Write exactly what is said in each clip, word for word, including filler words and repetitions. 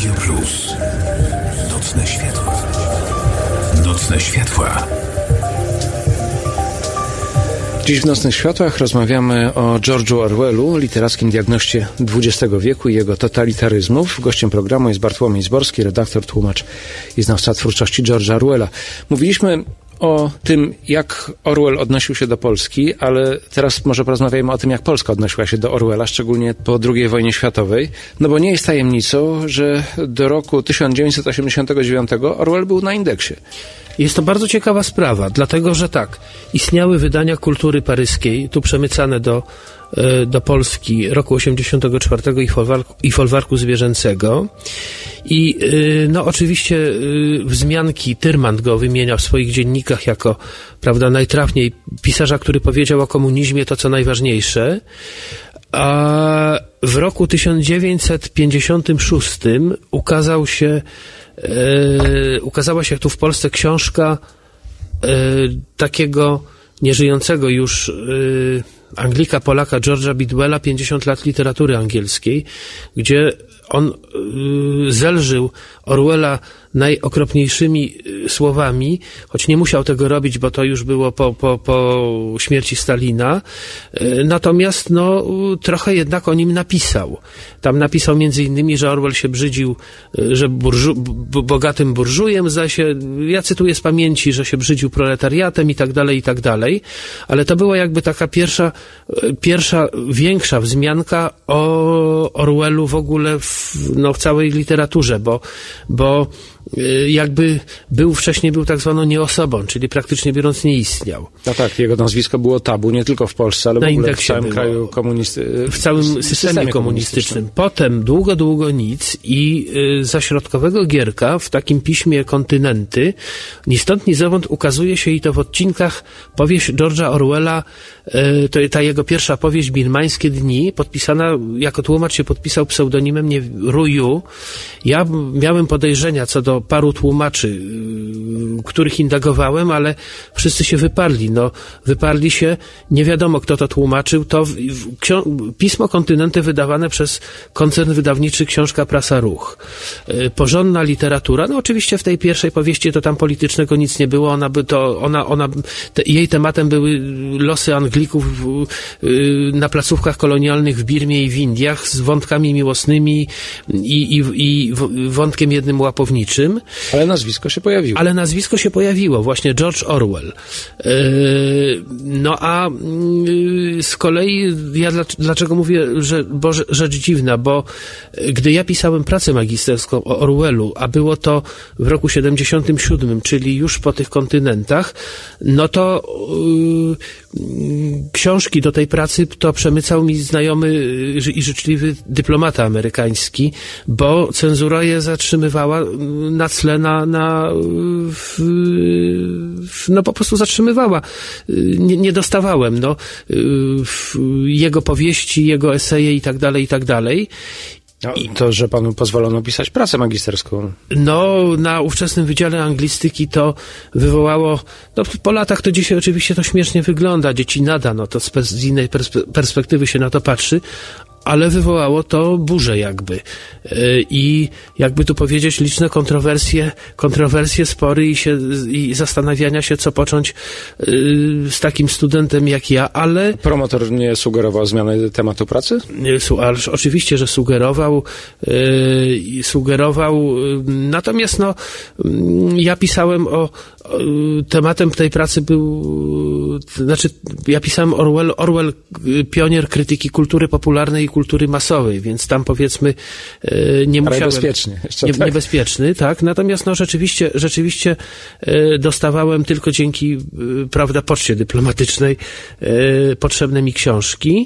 Radio Plus. Nocne światła. Nocne światła. Dziś w Nocnych Światłach rozmawiamy o George'u Orwellu, literackim diagnoście dwudziestego wieku i jego totalitaryzmów. Gościem programu jest Bartłomiej Zborski, redaktor, tłumacz i znawca twórczości George'a Orwella. Mówiliśmy o tym, jak Orwell odnosił się do Polski, ale teraz może porozmawiajmy o tym, jak Polska odnosiła się do Orwella, szczególnie po drugiej wojnie światowej. No bo nie jest tajemnicą, że do roku tysiąc dziewięćset osiemdziesiątego dziewiątego Orwell był na indeksie. Jest to bardzo ciekawa sprawa, dlatego że tak, istniały wydania kultury paryskiej, tu przemycane do, do Polski roku osiemdziesiątego czwartego i, folwarku, i folwarku zwierzęcego. I no oczywiście wzmianki Tyrmand go wymienia w swoich dziennikach jako, prawda, najtrafniej pisarza, który powiedział o komunizmie to, co najważniejsze. A w roku tysiąc dziewięćset pięćdziesiątym szóstym ukazał się Yy, ukazała się tu w Polsce książka yy, takiego nieżyjącego już yy, Anglika, Polaka George'a Bidwella, pięćdziesiąt lat literatury angielskiej, gdzie on yy, zelżył Orwella najokropniejszymi słowami, choć nie musiał tego robić, bo to już było po, po, po śmierci Stalina. Natomiast no, trochę jednak o nim napisał. Tam napisał między innymi, że Orwell się brzydził, że burżu, b- bogatym burżujem, zaś ja cytuję z pamięci, że się brzydził proletariatem i tak dalej, i tak dalej. Ale to była jakby taka pierwsza, pierwsza większa wzmianka o Orwellu w ogóle w, no, w całej literaturze, bo, bo jakby był wcześniej był tak zwaną nieosobą, czyli praktycznie biorąc nie istniał. No tak, jego nazwisko było tabu nie tylko w Polsce, ale w na ogóle w całym było. kraju komunistycznym. W całym systemie, systemie komunistycznym. Potem długo, długo nic i y, za Środkowego Gierka w takim piśmie Kontynenty ni stąd ni zowąd ukazuje się i to w odcinkach powieść George'a Orwella, y, to ta jego pierwsza powieść Birmańskie dni, podpisana, jako tłumacz się podpisał pseudonimem nie Ruju. Ja miałem podejrzenia co do paru tłumaczy, których indagowałem, ale wszyscy się wyparli. No, wyparli się, nie wiadomo kto to tłumaczył. To w, w, ksio- pismo Kontynenty wydawane przez koncern wydawniczy Książka Prasa Ruch. Yy, porządna literatura. No oczywiście w tej pierwszej powieści to tam politycznego nic nie było. Ona by to, ona, ona, te, jej tematem były losy Anglików yy, na placówkach kolonialnych w Birmie i w Indiach z wątkami miłosnymi i, i, i wątkiem jednym łapowniczym. Ale nazwisko się pojawiło. Ale nazwisko się pojawiło, właśnie George Orwell. Yy, no a yy, z kolei ja dla, dlaczego mówię, że Boże, rzecz dziwna, bo gdy ja pisałem pracę magisterską o Orwellu, a było to w roku siedemdziesiątym siódmym, czyli już po tych kontynentach, no to yy, książki do tej pracy to przemycał mi znajomy i życzliwy dyplomata amerykański, bo cenzura je zatrzymywała na tle, na, na w, w, no po prostu zatrzymywała. Nie, nie dostawałem, no, w, jego powieści, jego eseje i tak dalej, i tak dalej. No, to, że panu pozwolono pisać pracę magisterską. No, na ówczesnym Wydziale Anglistyki to wywołało, no po latach to dzisiaj oczywiście to śmiesznie wygląda, dzieci nada, no to z innej perspe- perspektywy się na to patrzy, ale wywołało to burzę jakby. I jakby tu powiedzieć, liczne kontrowersje, kontrowersje, spory i, się, i zastanawiania się, co począć z takim studentem jak ja, ale... Promotor nie sugerował zmiany tematu pracy? Ależ oczywiście, że sugerował, yy, sugerował, natomiast no, ja pisałem o, o, tematem tej pracy był, znaczy ja pisałem Orwell, Orwell, pionier krytyki kultury popularnej i kultury masowej, więc tam powiedzmy yy, nie musiałem... Niebezpieczny. Nie, tak. Niebezpieczny, tak, natomiast no rzeczywiście, rzeczywiście yy, dostawałem tylko dzięki, yy, prawda, poczcie dyplomatycznej yy, potrzebne mi książki.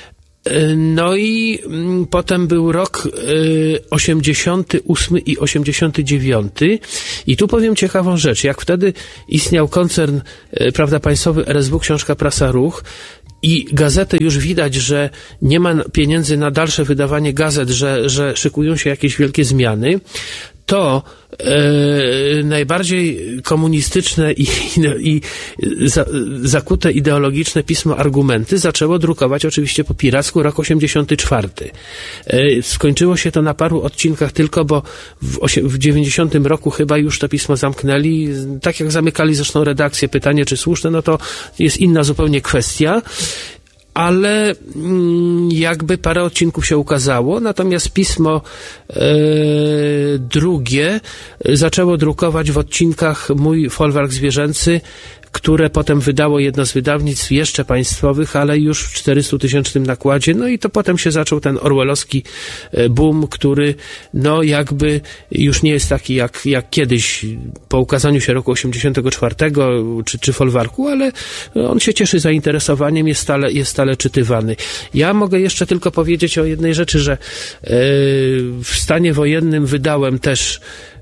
No i mm, potem był rok y, osiemdziesiąty ósmy i osiemdziesiąty dziewiąty i tu powiem ciekawą rzecz. Jak wtedy istniał koncern, y, prawda, państwowy R S W, Książka Prasa Ruch, i gazetę już widać, że nie ma pieniędzy na dalsze wydawanie gazet, że, że szykują się jakieś wielkie zmiany, to e, najbardziej komunistyczne i, i za, zakute ideologiczne pismo Argumenty zaczęło drukować oczywiście po piracku rok osiemdziesiąty czwarty. E, skończyło się to na paru odcinkach tylko, bo w, osie, w dziewięćdziesiątym roku chyba już to pismo zamknęli, tak jak zamykali zresztą redakcję. Pytanie, czy słuszne, no to jest inna zupełnie kwestia. Ale jakby parę odcinków się ukazało, natomiast pismo e, drugie zaczęło drukować w odcinkach Mój folwark zwierzęcy, które potem wydało jedno z wydawnictw jeszcze państwowych, ale już w czterystutysięcznym nakładzie. No i to potem się zaczął ten orwellowski boom, który no jakby już nie jest taki jak, jak kiedyś po ukazaniu się roku osiemdziesiątego czwartego czy, czy folwarku, ale on się cieszy zainteresowaniem, jest stale, jest stale czytywany. Ja mogę jeszcze tylko powiedzieć o jednej rzeczy, że yy, w stanie wojennym wydałem też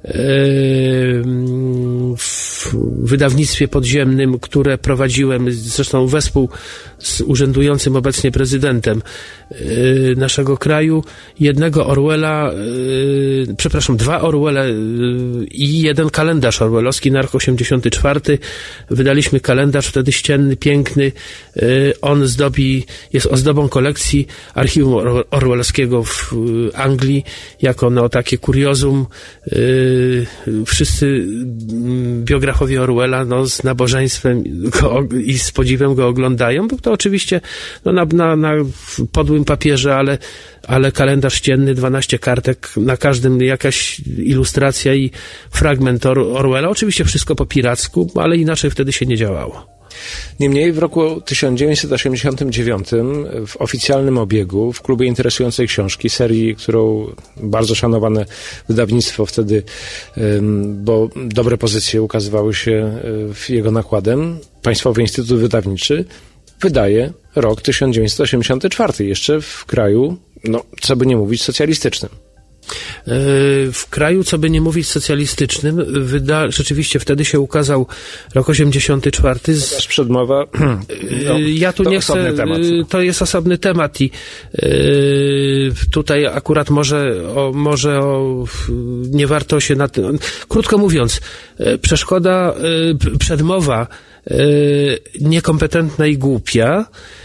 w wydawnictwie podziemnym, które prowadziłem zresztą wespół z urzędującym obecnie prezydentem naszego kraju, jednego Orwella, przepraszam, dwa Orwelle i jeden kalendarz orwellowski na rok osiemdziesiąty czwarty. Wydaliśmy kalendarz wtedy ścienny, piękny. On zdobi, jest ozdobą kolekcji archiwum orwellowskiego w Anglii, jako no takie kuriozum. Wszyscy biografowie Orwella no, z nabożeństwem go, i z podziwem go oglądają, bo to oczywiście no, na, na, na podłym papierze, ale, ale kalendarz ścienny, dwanaście kartek, na każdym jakaś ilustracja i fragment Or- Orwella. Oczywiście wszystko po piracku, ale inaczej wtedy się nie działało. Niemniej w roku tysiąc dziewięćset osiemdziesiątym dziewiątym w oficjalnym obiegu, w klubie interesującej książki, serii, którą bardzo szanowane wydawnictwo wtedy, bo dobre pozycje ukazywały się w jego nakładem, Państwowy Instytut Wydawniczy wydaje rok tysiąc dziewięćset osiemdziesiąty czwarty, jeszcze w kraju, no co by nie mówić, socjalistycznym. W kraju, co by nie mówić, socjalistycznym, wyda, rzeczywiście wtedy się ukazał rok osiemdziesiąty czwarty. Z... Przedmowa, no, ja tu to nie chcę, temat. To jest osobny temat i yy, tutaj akurat może, o, może o, nie warto się na tym, krótko mówiąc, przeszkoda, yy, przedmowa yy, niekompetentna i głupia.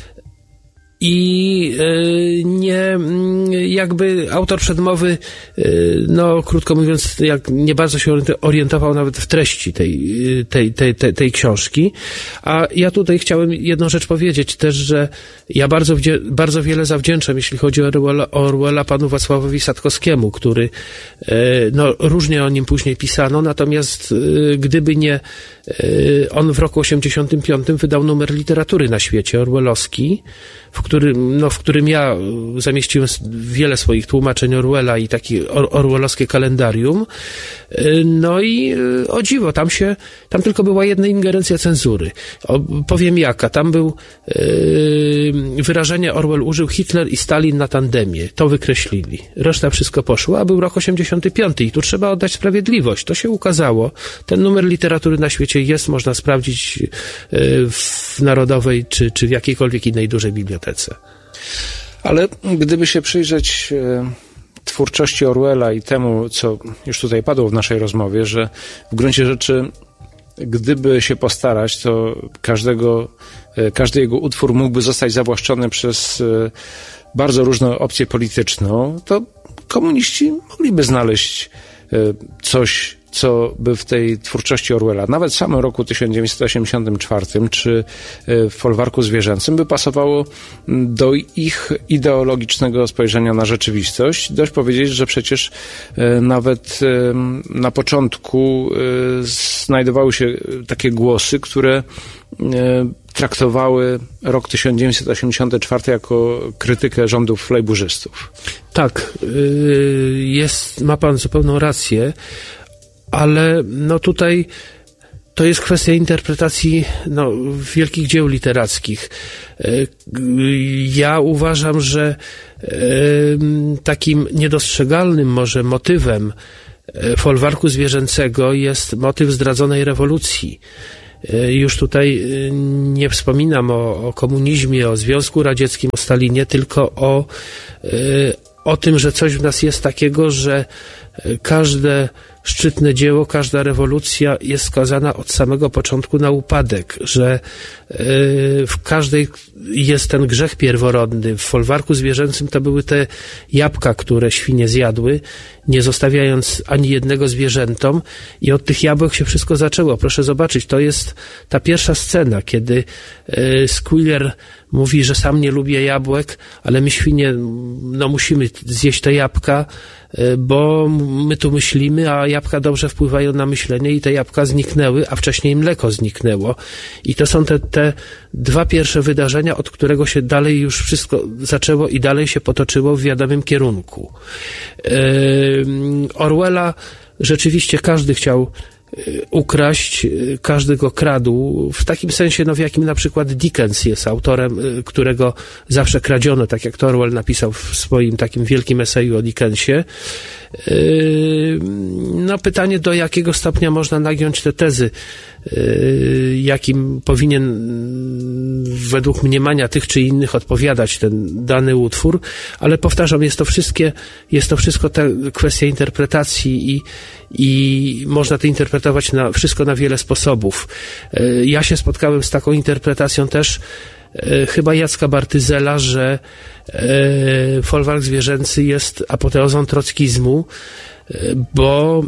I y, nie, jakby autor przedmowy, y, no krótko mówiąc, jak nie bardzo się orientował nawet w treści tej, tej, tej, tej, tej książki. A ja tutaj chciałem jedną rzecz powiedzieć też, że ja bardzo, wdzie- bardzo wiele zawdzięczam, jeśli chodzi o Orwella, Orwella panu Wacławowi Sadkowskiemu, który, y, no różnie o nim później pisano, natomiast y, gdyby nie y, on w roku osiemdziesiątym piątym wydał numer literatury na świecie, orwellowski, w którym, no, w którym ja zamieściłem wiele swoich tłumaczeń Orwella i takie or- orwellowskie kalendarium. No i o dziwo, tam się, tam tylko była jedna ingerencja cenzury. O, powiem jaka, tam był yy, wyrażenie Orwell użył Hitler i Stalin na tandemie. To wykreślili. Reszta wszystko poszło, a był rok osiemdziesiąty piąty i tu trzeba oddać sprawiedliwość. To się ukazało. Ten numer literatury na świecie jest, można sprawdzić yy, w Narodowej czy, czy w jakiejkolwiek innej dużej bibliotece. Ale gdyby się przyjrzeć e, twórczości Orwella i temu, co już tutaj padło w naszej rozmowie, że w gruncie rzeczy, gdyby się postarać, to każdego, e, każdy jego utwór mógłby zostać zawłaszczony przez e, bardzo różną opcję polityczną, to komuniści mogliby znaleźć e, coś, co by w tej twórczości Orwella, nawet w samym roku tysiąc dziewięćset osiemdziesiątym czwartym czy w folwarku zwierzęcym, by pasowało do ich ideologicznego spojrzenia na rzeczywistość. Dość powiedzieć, że przecież nawet na początku znajdowały się takie głosy, które traktowały rok tysiąc dziewięćset osiemdziesiąty czwarty jako krytykę rządów flejburzystów. Tak, jest, ma pan zupełną rację. Ale no tutaj to jest kwestia interpretacji no, wielkich dzieł literackich. Ja uważam, że takim niedostrzegalnym może motywem folwarku zwierzęcego jest motyw zdradzonej rewolucji. Już tutaj nie wspominam o, o komunizmie, o Związku Radzieckim, o Stalinie, tylko o o tym, że coś w nas jest takiego, że każde szczytne dzieło, każda rewolucja jest skazana od samego początku na upadek, że w każdej jest ten grzech pierworodny. W folwarku zwierzęcym to były te jabłka, które świnie zjadły, nie zostawiając ani jednego zwierzętom, i od tych jabłek się wszystko zaczęło. Proszę zobaczyć, to jest ta pierwsza scena, kiedy Squealer mówi, że sam nie lubię jabłek, ale my świnie, no musimy zjeść te jabłka, bo my tu myślimy, a jabłka dobrze wpływają na myślenie, i te jabłka zniknęły, a wcześniej mleko zniknęło. I to są te, te dwa pierwsze wydarzenia, od którego się dalej już wszystko zaczęło i dalej się potoczyło w wiadomym kierunku. Orwella rzeczywiście każdy chciał ukraść, każdy go kradł, w takim sensie, no w jakim na przykład Dickens jest autorem, którego zawsze kradziono, tak jak to Orwell napisał w swoim takim wielkim eseju o Dickensie. No pytanie, do jakiego stopnia można nagiąć te tezy, jakim powinien według mniemania tych czy innych odpowiadać ten dany utwór, ale powtarzam, jest to wszystkie, jest to wszystko ta kwestia interpretacji i, i można to interpretować na, wszystko na wiele sposobów. Ja się spotkałem z taką interpretacją też chyba Jacka Bartyzela, że folwark zwierzęcy jest apoteozą trockizmu, bo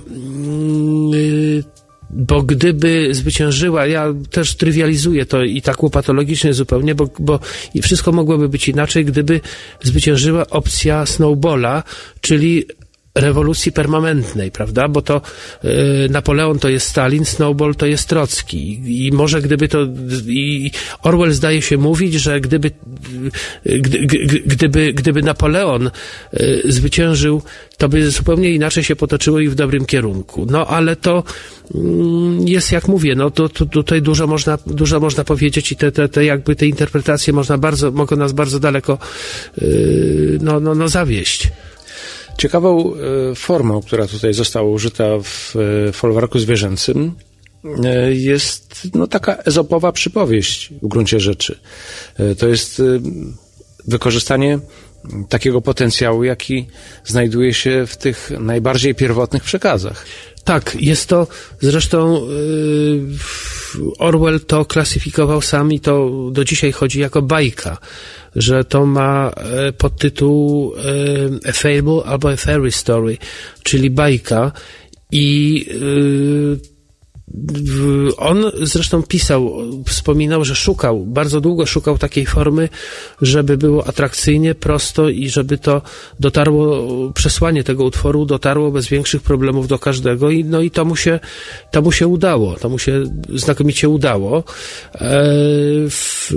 bo gdyby zwyciężyła, ja też trywializuję to i tak łopatologicznie zupełnie, bo, bo i wszystko mogłoby być inaczej, gdyby zwyciężyła opcja Snowballa, czyli rewolucji permanentnej, prawda? Bo to y, Napoleon to jest Stalin, Snowball to jest Trocki. I, i może gdyby to... I Orwell zdaje się mówić, że gdyby y, gdy, g, gdyby, gdyby Napoleon y, zwyciężył, to by zupełnie inaczej się potoczyło i w dobrym kierunku. No, ale to y, jest, jak mówię, no to, to tutaj dużo można, dużo można powiedzieć i te, te, te jakby te interpretacje można bardzo, mogą nas bardzo daleko y, no, no, no zawieść. Ciekawą formą, która tutaj została użyta w folwarku zwierzęcym, jest no, taka ezopowa przypowieść w gruncie rzeczy. To jest wykorzystanie takiego potencjału, jaki znajduje się w tych najbardziej pierwotnych przekazach. Tak, jest to zresztą yy, Orwell to klasyfikował sam i to do dzisiaj chodzi jako bajka, że to ma e, podtytuł e, A Fable albo A Fairy Story, czyli bajka, i yy, on zresztą pisał, wspominał, że szukał, bardzo długo szukał takiej formy, żeby było atrakcyjnie, prosto i żeby to dotarło, przesłanie tego utworu dotarło bez większych problemów do każdego, i no i to mu się, to mu się udało, to mu się znakomicie udało. E, w,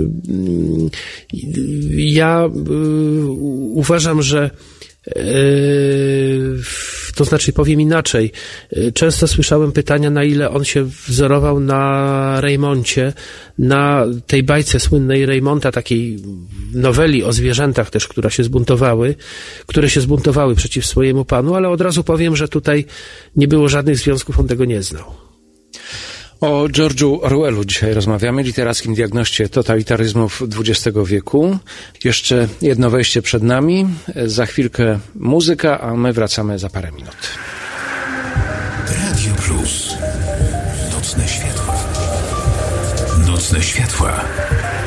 ja y, uważam, że Yy, to znaczy, powiem inaczej, często słyszałem pytania, na ile on się wzorował na Raymoncie, na tej bajce słynnej Raymonta, takiej noweli o zwierzętach też, która się zbuntowały, które się zbuntowały przeciw swojemu panu, ale od razu powiem, że tutaj nie było żadnych związków, on tego nie znał. O George'u Orwellu dzisiaj rozmawiamy, literackim diagnoście totalitaryzmów dwudziestego wieku. Jeszcze jedno wejście przed nami, za chwilkę muzyka, a my wracamy za parę minut. Radio Plus. Nocne światła. Nocne światła.